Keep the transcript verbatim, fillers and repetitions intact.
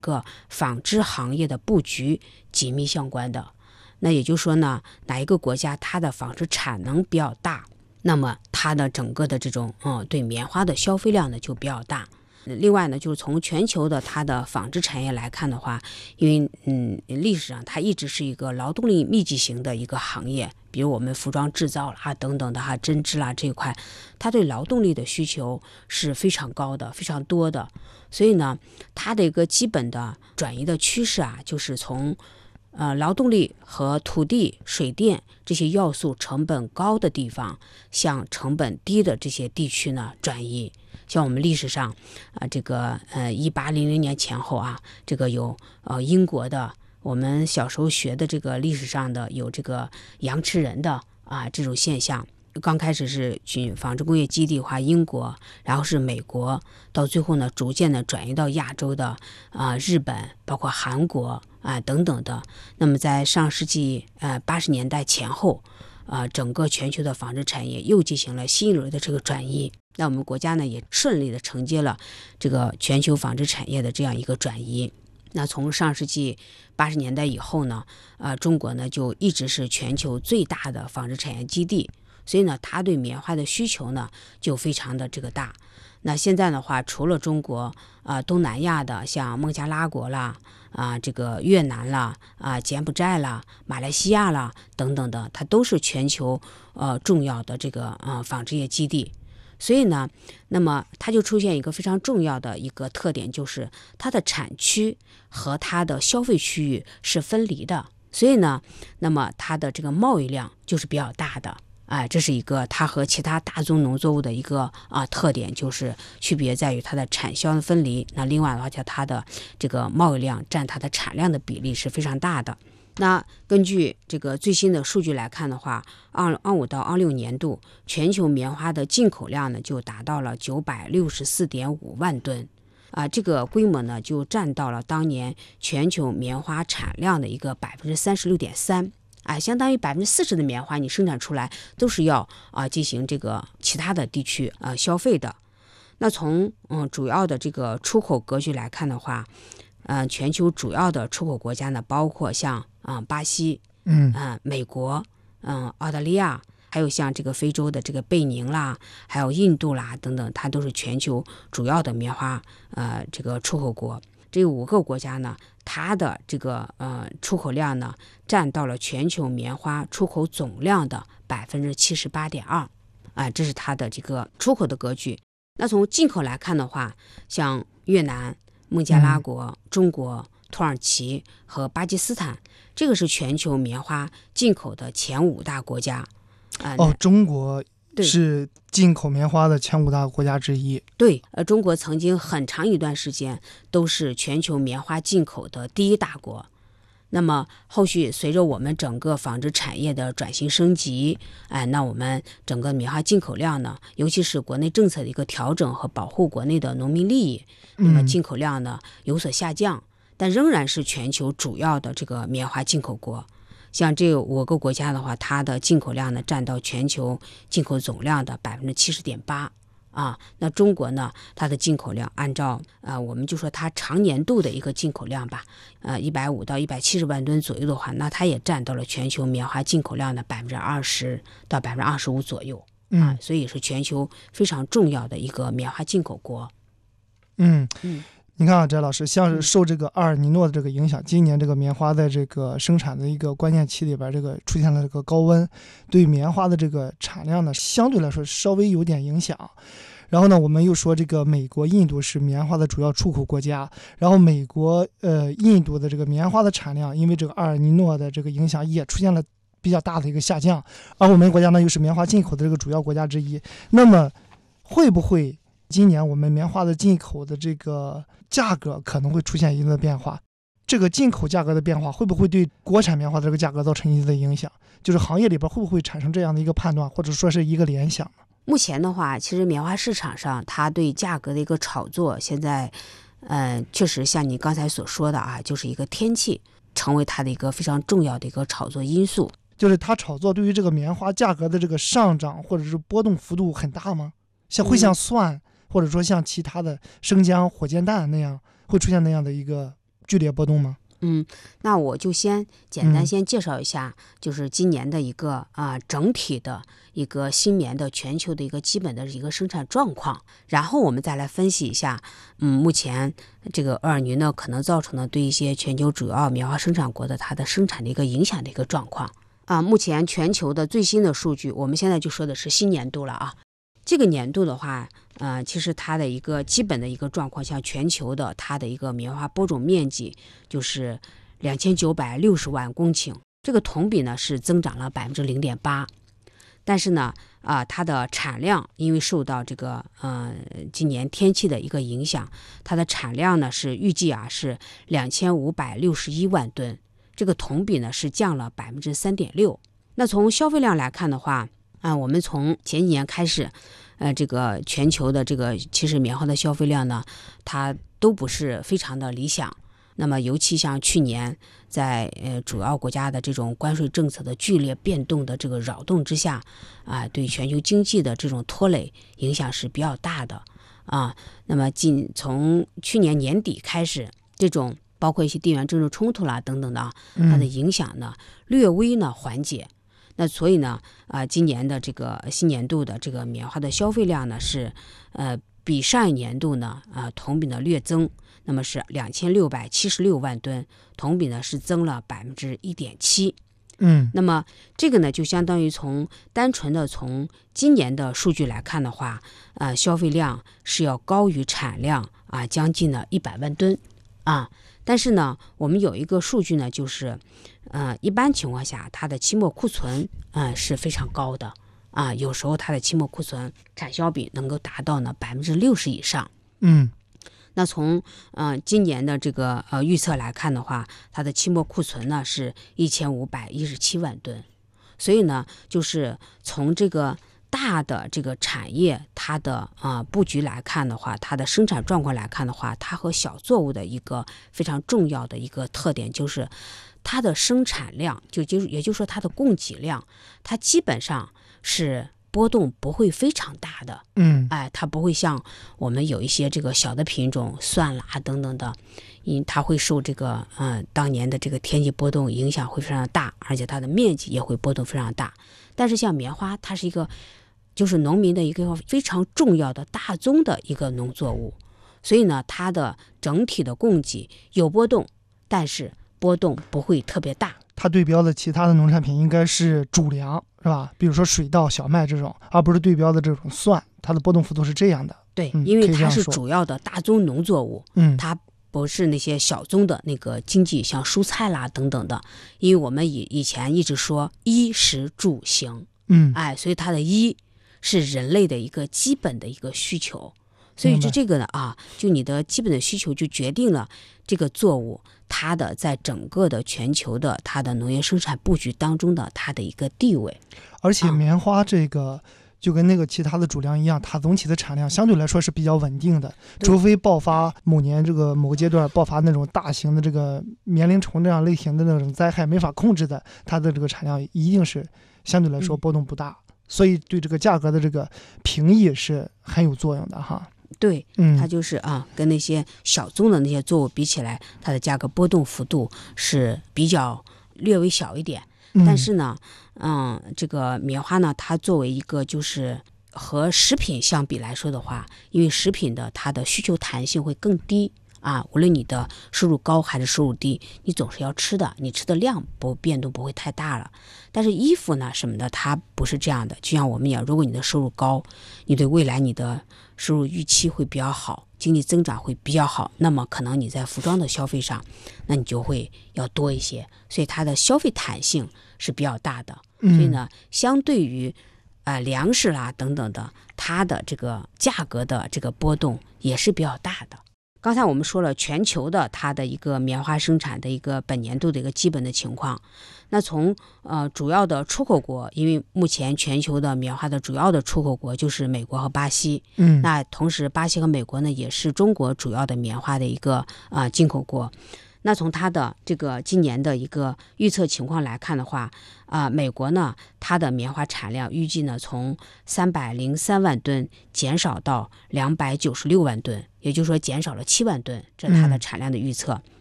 个纺织行业的布局紧密相关的。那也就是说呢，哪一个国家它的纺织产能比较大，那么它的整个的这种嗯对棉花的消费量呢就比较大。另外呢，就是从全球的它的纺织产业来看的话，因为嗯历史上它一直是一个劳动力密集型的一个行业，比如我们服装制造啦等等的哈，针织啦这一块，它对劳动力的需求是非常高的，非常多的。所以呢，它的一个基本的转移的趋势啊，就是从呃劳动力和土地、水电这些要素成本高的地方，向成本低的这些地区呢转移。像我们历史上啊、呃，这个呃一八零零年前后啊，这个有呃英国的，我们小时候学的这个历史上的有这个羊吃人的啊这种现象。刚开始是去纺织工业基地化英国，然后是美国，到最后呢逐渐的转移到亚洲的啊、呃、日本，包括韩国啊、呃、等等的。那么在上世纪呃八十年代前后，啊、呃、整个全球的纺织产业又进行了新一轮的这个转移。那我们国家呢也顺利的承接了这个全球纺织产业的这样一个转移。那从上世纪八十年代以后呢，呃中国呢就一直是全球最大的纺织产业基地。所以呢，它对棉花的需求呢就非常的这个大。那现在的话，除了中国啊、呃，东南亚的像孟加拉国啦啊、呃，这个越南啦啊、呃，柬埔寨啦、马来西亚啦等等的，它都是全球呃重要的这个呃纺织业基地。所以呢，那么它就出现一个非常重要的一个特点，就是它的产区和它的消费区域是分离的。所以呢，那么它的这个贸易量就是比较大的。哎，这是一个它和其他大宗农作物的一个啊特点，就是区别在于它的产销的分离。那另外的话，叫它的这个贸易量占它的产量的比例是非常大的。那根据这个最新的数据来看的话，二二五到二六年度全球棉花的进口量呢就达到了九百六十四点五万吨，啊，这个规模呢就占到了当年全球棉花产量的一个百分之三十六点三。啊，相当于百分之四十的棉花你生产出来都是要啊进行这个其他的地区啊消费的。那从嗯主要的这个出口格局来看的话，呃，全球主要的出口国家呢，包括像啊、呃、巴西， 嗯啊、呃、美国，嗯、呃、澳大利亚，还有像这个非洲的这个贝宁啦，还有印度啦等等，它都是全球主要的棉花呃这个出口国。这五个国家呢，它的这个呃出口量呢，占到了全球棉花出口总量的百分之七十八点二，啊，这是它的这个出口的格局。那从进口来看的话，像越南、孟加拉国、嗯、中国、土耳其和巴基斯坦，这个是全球棉花进口的前五大国家。啊、 哦，中国是进口棉花的前五大国家之一。 对，呃，中国曾经很长一段时间都是全球棉花进口的第一大国。那么后续随着我们整个纺织产业的转型升级，哎，那我们整个棉花进口量呢，尤其是国内政策的一个调整和保护国内的农民利益，那么进口量呢有所下降，但仍然是全球主要的这个棉花进口国。像这五个国家的话，它的进口量呢占到全球进口总量的百分之七十点八啊。那中国呢，它的进口量按照呃，我们就说它长年度的一个进口量吧，呃，一百五到一百七十万吨左右的话，那它也占到了全球棉花进口量的百分之二十到百分之二十五左右啊， 嗯， 所以是全球非常重要的一个棉花进口国。 嗯嗯。 你看啊，翟老师，像是受这个阿尔尼诺的这个影响，今年这个棉花在这个生产的一个关键期里边，这个出现了这个高温，对棉花的这个产量呢，相对来说稍微有点影响。然后呢，我们又说这个美国、印度是棉花的主要出口国家，然后美国、呃、印度的这个棉花的产量，因为这个阿尔尼诺的这个影响，也出现了比较大的一个下降。而我们国家呢，又是棉花进口的这个主要国家之一，那么会不会今年我们棉花的进口的这个价格可能会出现一定的变化？这个进口价格的变化会不会对国产棉花的这个价格造成一定的影响？就是行业里边会不会产生这样的一个判断，或者说是一个联想呢？ 目前的话，其实棉花市场上它对价格的一个炒作，现在呃确实像你刚才所说的啊，就是一个天气成为它的一个非常重要的一个炒作因素。 就是它炒作对于这个棉花价格的这个上涨或者是波动幅度很大吗？像会像蒜、嗯、或者说像其他的生姜、火箭蛋那样会出现那样的一个剧烈波动吗？ 嗯，那我就先简单先介绍一下，嗯、就是今年的一个啊、呃、整体的一个新棉的全球的一个基本的一个生产状况，然后我们再来分析一下，嗯，目前这个厄尔尼诺可能造成的对一些全球主要棉花生产国的它的生产的一个影响的一个状况啊。目前全球的最新的数据，我们现在就说的是新年度了啊。这个年度的话，呃，其实它的一个基本的一个状况，像全球的它的一个棉花播种面积就是两千九百六十万公顷，这个同比呢是增长了百分之零点八。但是呢，啊、呃，它的产量因为受到这个呃今年天气的一个影响，它的产量呢是预计啊是两千五百六十一万吨，这个同比呢是降了百分之三点六。那从消费量来看的话，啊、呃，我们从前几年开始。呃，这个全球的这个其实棉花的消费量呢，它都不是非常的理想。那么，尤其像去年在呃主要国家的这种关税政策的剧烈变动的这个扰动之下，啊、呃，对全球经济的这种拖累影响是比较大的啊。那么，近从去年年底开始，这种包括一些地缘政治冲突啦等等的，它的影响呢略微呢缓解。那所以呢，啊、呃，今年的这个新年度的这个棉花的消费量呢是，呃，比上一年度呢，啊、呃，同比呢略增，那么是两千六百七十六万吨，同比呢是增了百分之一点七。 嗯， 那么这个呢，就相当于从单纯的从今年的数据来看的话，呃，消费量是要高于产量啊，将近了一百万吨啊。但是呢，我们有一个数据呢，就是，呃，一般情况下，它的期末库存，呃，是非常高的啊。有时候它的期末库存产销比能够达到呢百分之六十以上。 嗯， 那从呃今年的这个呃预测来看的话，它的期末库存呢是一千五百一十七万吨。所以呢，就是从这个大的这个产业它的啊、呃、布局来看的话，它的生产状况来看的话，它和小作物的一个非常重要的一个特点就是它的生产量，就就是也就是说它的供给量，它基本上是波动不会非常大的。 嗯， 哎，它不会像我们有一些这个小的品种蒜啦等等的，因它会受这个呃当年的这个天气波动影响会非常大，而且它的面积也会波动非常大。但是像棉花，它是一个就是农民的一个非常重要的大宗的一个农作物，所以呢，它的整体的供给有波动，但是波动不会特别大。 它对标的其他的农产品应该是主粮，是吧？比如说水稻、小麦这种，而不是对标的这种蒜，它的波动幅度是这样的。 对， 嗯、 因为它是主要的大宗农作物， 嗯， 它不是那些小宗的那个经济，像蔬菜啦等等的。因为我们以以前一直说衣食住行， 嗯， 哎，所以它的衣是人类的一个基本的一个需求，所以就这个呢啊，就你的基本的需求就决定了这个作物它的在整个的全球的它的农业生产布局当中的它的一个地位。 而且棉花这个、啊、就跟那个其他的主粮一样，它总体的产量相对来说是比较稳定的，除非爆发某年这个某个阶段爆发那种大型的这个棉铃虫这样类型的那种灾害没法控制的，它的这个产量一定是相对来说波动不大、嗯、所以对这个价格的这个平抑是很有作用的哈。 对， 嗯， 它就是啊，跟那些小宗的那些作物比起来，它的价格波动幅度是比较略微小一点。 嗯、 但是呢，嗯，这个棉花呢，它作为一个就是和食品相比来说的话，因为食品的它的需求弹性会更低啊，无论你的收入高还是收入低，你总是要吃的，你吃的量不变动不会太大了。但是衣服呢什么的，它不是这样的。就像我们讲，如果你的收入高，你对未来你的收入预期会比较好，经济增长会比较好，那么可能你在服装的消费上，那你就会要多一些，所以它的消费弹性是比较大的。所以呢，相对于呃粮食啦等等的，它的这个价格的这个波动也是比较大的。刚才我们说了全球的它的一个棉花生产的一个本年度的一个基本的情况。那从呃主要的出口国，因为目前全球的棉花的主要的出口国就是美国和巴西， 嗯， 那同时巴西和美国呢也是中国主要的棉花的一个啊、呃、进口国。那从它的这个今年的一个预测情况来看的话，啊、呃，美国呢，它的棉花产量预计呢从三百零三万吨减少到两百九十六万吨，也就是说减少了七万吨，这是它的产量的预测。嗯、